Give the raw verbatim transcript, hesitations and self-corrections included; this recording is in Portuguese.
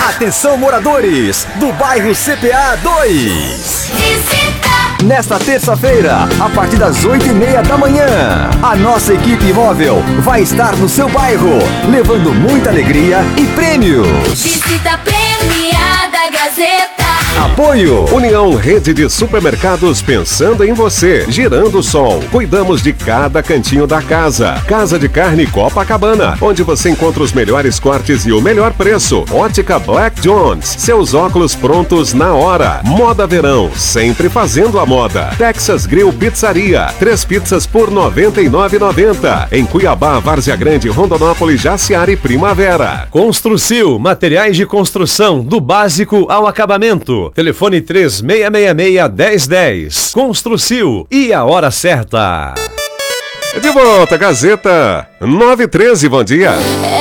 Atenção, moradores do bairro C P A dois. Nesta terça-feira, a partir das oito e meia da manhã, a nossa equipe móvel vai estar no seu bairro, levando muita alegria e prêmios. Visita premiada Gazeta. Apoio União Rede de Supermercados, pensando em você. Girando o Sol, cuidamos de cada cantinho da casa. Casa de Carne Copacabana, onde você encontra os melhores cortes e o melhor preço. Ótica Black Jones, seus óculos prontos na hora. Moda Verão, sempre fazendo a moda. Texas Grill Pizzaria, três pizzas por noventa e nove reais e noventa centavos. Em Cuiabá, Várzea Grande, Rondonópolis, Jaciara e Primavera. Construcil, materiais de construção, do básico ao acabamento. Telefone três seis seis seis, dez dez. Construcil e a hora certa. De volta, Gazeta nove e treze, bom dia.